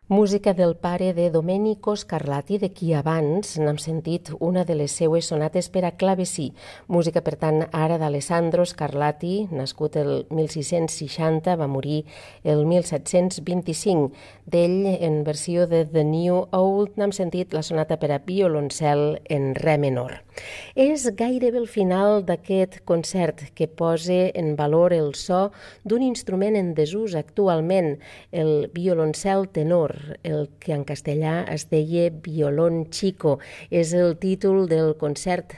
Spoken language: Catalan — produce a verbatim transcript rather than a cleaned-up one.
Música del pare de Domenico Scarlatti, de qui abans n'hem sentit una de les seues sonates per a clavecí. Música, per tant, ara d'Alessandro Scarlatti, nascut el mil sis-cents seixanta, va morir el mil set-cents vint-i-cinc. D'ell, en versió de The New Old, n'hem sentit la sonata per a violoncel en re menor. És gairebé el final d'aquest concert que posa en valor el so d'un instrument en desús actualment, el violoncel tenor, el que en castellà es deia violón chico. És el títol del concert